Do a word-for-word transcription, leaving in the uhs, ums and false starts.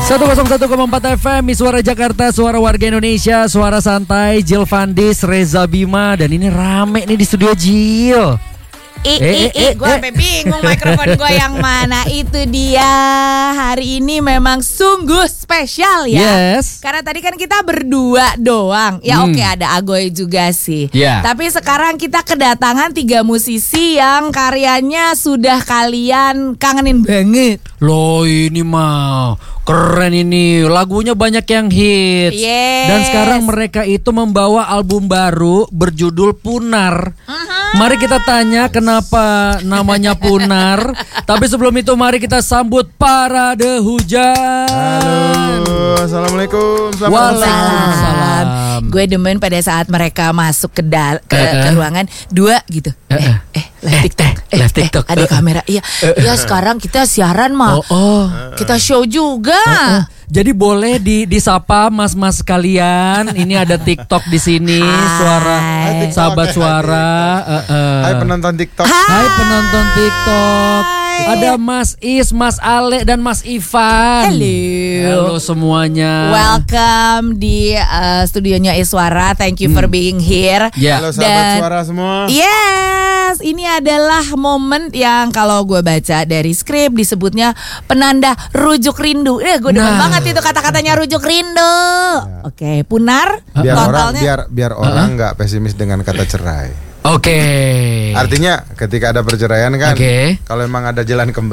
seratus satu koma empat F M, Suara Jakarta, suara warga Indonesia, suara santai, Jill Vandis, Reza Bima, dan ini rame nih di studio Jill. Eh, eh, eh, eh, gue sampai bingung mikrofon gue yang mana. Itu dia, hari ini memang sungguh spesial ya. Yes. Karena tadi kan kita berdua doang. Ya Hmm. oke, ada Agoy juga sih. Yeah. Tapi sekarang kita kedatangan tiga musisi yang karyanya sudah kalian kangenin banget. Loh ini mah keren ini, lagunya banyak yang hits. Yes. Dan sekarang mereka itu membawa album baru berjudul Punar. Uh-huh. Mari kita tanya kenapa namanya Punar. Tapi sebelum itu mari kita sambut Parade Hujan. Halo, assalamualaikum. Selamat Waalaikumsalam. Gue demen pada saat mereka masuk ke dal ke, Eh, ke eh. ruangan dua gitu. Eh, Eh, eh, live TikTok. Eh, live TikTok. eh, ada Eh, eh. kamera. Iya. Ya sekarang kita siaran mah. Oh, oh. Kita show juga. Oh, jadi boleh di disapa mas-mas kalian. Ini ada TikTok di sini, Hai. suara Hai, TikTok. sahabat suara. Eh, eh. Hai penonton TikTok. Hai penonton TikTok. Ada Mas Is, Mas Ale, dan Mas Ivan. Halo. Halo semuanya. Welcome di uh, studionya Iswara. Thank you for being here. Ya. Halo sahabat Dan- suara semua. Yes, ini adalah momen yang kalau gue baca dari skrip disebutnya penanda rujuk rindu. Eh, gue demen Nah. banget itu kata-katanya rujuk rindu. Oke, Punar. Biar orang Totalnya. biar biar orang nggak pesimis dengan kata cerai. Oke. Artinya ketika ada perceraian kan, Oke. kalau emang ada jalan kembali